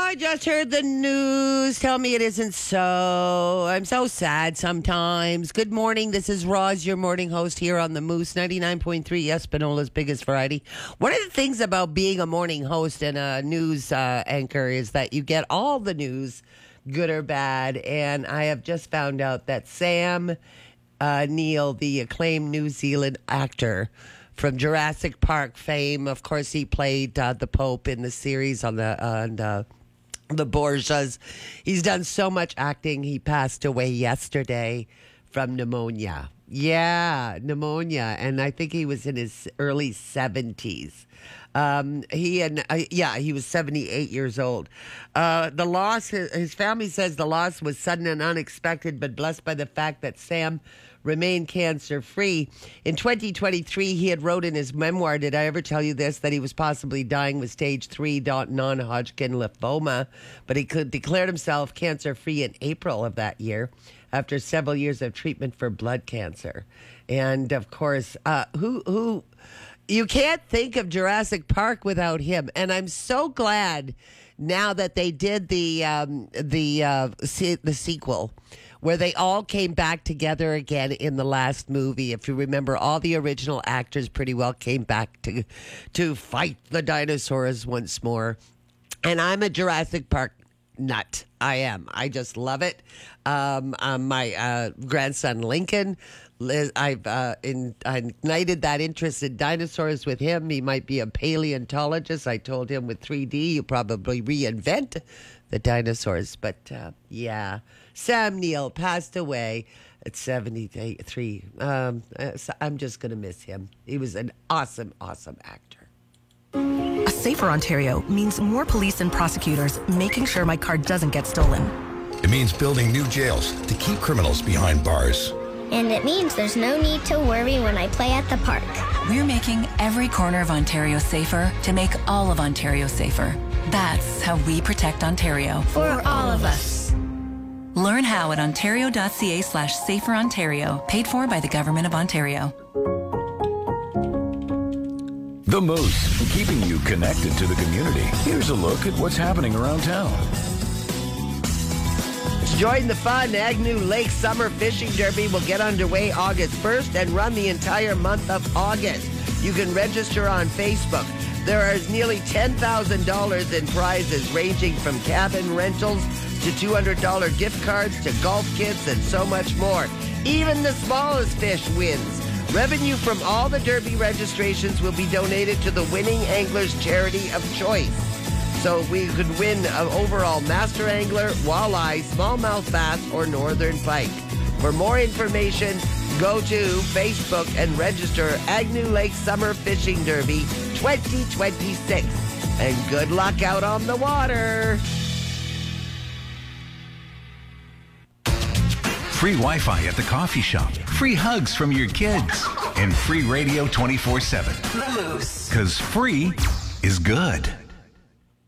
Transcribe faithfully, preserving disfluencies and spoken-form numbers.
I just heard the news. Tell me it isn't so. I'm so sad sometimes. Good morning. This is Roz, your morning host here on the Moose ninety-nine point three, Espanola's biggest variety. One of the things about being a morning host and a news uh, anchor is that you get all the news, good or bad. And I have just found out that Sam uh, Neill, the acclaimed New Zealand actor from Jurassic Park fame, of course, he played uh, the Pope in the series on the on uh, the Borgias. He's done so much acting. He passed away yesterday from pneumonia. Yeah, pneumonia, and I think he was in his early seventies. Um, he and uh, yeah, he was seventy-eight years old. Uh, the loss, his, his family says the loss was sudden and unexpected, but blessed by the fact that Sam remained cancer-free. In twenty twenty-three, he had wrote in his memoir, did I ever tell you this, that he was possibly dying with stage three non-Hodgkin lymphoma, but he could declared himself cancer-free in April of that year after several years of treatment for blood cancer. And, of course, uh, who who... you can't think of Jurassic Park without him. And I'm so glad now that they did the um, the uh, se- the sequel, where they all came back together again in the last movie. If you remember, all the original actors pretty well came back to to fight the dinosaurs once more. And I'm a Jurassic Park nut. I am. I just love it. Um, um, my uh, grandson Lincoln, I've uh, in, I ignited that interest in dinosaurs with him. He might be a paleontologist. I told him with three D, you probably reinvent the dinosaurs. But uh, yeah, Sam Neill passed away at seventy-three. Um, so I'm just going to miss him. He was an awesome, awesome actor. A safer Ontario means more police and prosecutors making sure my car doesn't get stolen. It means building new jails to keep criminals behind bars. And it means there's no need to worry when I play at the park. We're making every corner of Ontario safer to make all of Ontario safer. That's how we protect Ontario. For, For all of us. Learn how at ontario.ca slash safer Ontario. Paid for by the Government of Ontario. The Moose, keeping you connected to the community. Here's a look at what's happening around town. Join the fun. Agnew Lake Summer Fishing Derby will get underway August first and run the entire month of August. You can register on Facebook. There is nearly ten thousand dollars in prizes ranging from cabin rentals to two hundred dollars gift cards to golf kits and so much more. Even the smallest fish wins. Revenue from all the Derby registrations will be donated to the winning angler's charity of choice. So we could win an overall master angler, walleye, smallmouth bass, or northern pike. For more information, go to Facebook and register Agnew Lake Summer Fishing Derby twenty twenty-six. And good luck out on the water. Free Wi-Fi at the coffee shop, free hugs from your kids, and free radio twenty-four seven. The Moose. Because free is good.